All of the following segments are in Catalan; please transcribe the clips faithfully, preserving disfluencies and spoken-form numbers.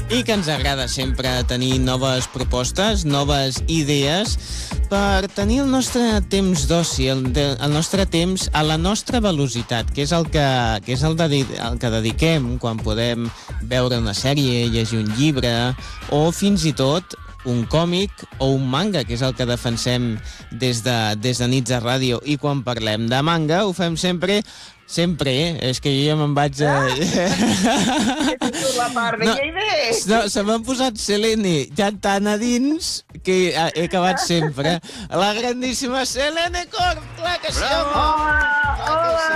i que ens agrada sempre tenir noves propostes, noves idees per tenir el nostre temps d'oci, el, de, el nostre temps a la nostra velocitat, que és el que, que, és el de, el que dediquem quan podem veure una sèrie, llegir un llibre o fins i tot un còmic o un manga, que és el que defensem des de, des de Nits a Ràdio. I quan parlem de manga ho fem sempre Sempre, eh? És que jo ja me'n vaig a... Ah! La part de no, Lleida! No, se m'han posat Selene ja tan a dins que he acabat sempre. La grandíssima Selene Cort, clar que sí, home! Hola!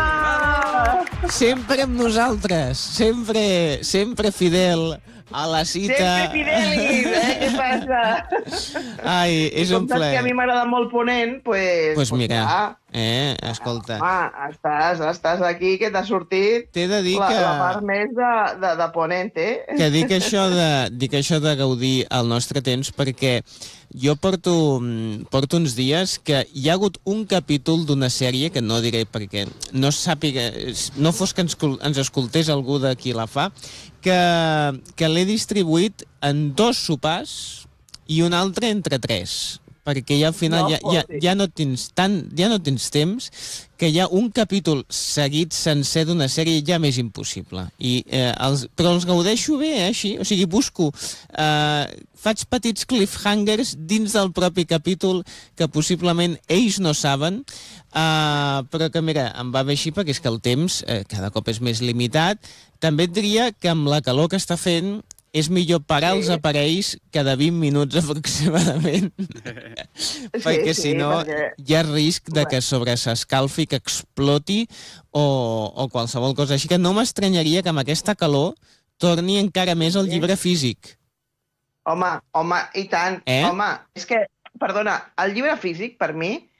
Hola! Sempre amb nosaltres, sempre, sempre fidel a la cita. Sempre fidelis, eh? Què passa? Ai, és un plaer. Que a mi m'agrada molt Ponent, pues... Pues mira, clar. eh, escolta. Home, estàs, estàs aquí, que t'ha sortit T'he de dir la, que... la part més de, de, de Ponent, eh? Que dic això de, dic això de gaudir el nostre temps perquè jo porto, porto uns dies que hi ha hagut un capítol d'una sèrie, que no diré perquè no sàpiga, no fos que ens, ens escoltés algú de qui la fa, que, que l'he distribuït en dos sopars i un altre entre tres, perquè ja al final No, ja, ja, ja, no tens tant, ja no tens temps, que hi ha un capítol seguit sencer d'una sèrie ja més impossible. I, eh, els, però els gaudeixo bé, eh, així. O sigui, busco... Eh, faig petits cliffhangers dins del propi capítol que possiblement ells no saben, eh, però que, mira, em va bé així perquè és que el temps eh, cada cop és més limitat. També et diria que amb la calor que està fent és millor parar sí. els aparells cada vint minuts aproximadament, sí, perquè si no perquè... hi ha risc de que sobre s'escalfi, que exploti o, o qualsevol cosa. Així que no m'estranyaria que amb aquesta calor torni encara més el llibre físic. Home, home, i tant. Eh? Home, és que, perdona, el llibre físic, per mi,